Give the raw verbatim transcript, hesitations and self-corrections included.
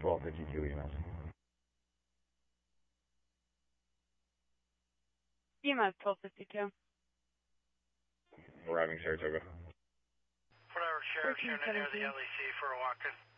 twelve fifty-two E M S. E M S twelve fifty-two. Arriving Saratoga. Whatever, Sheriff, you're near the L E C for a walk-in.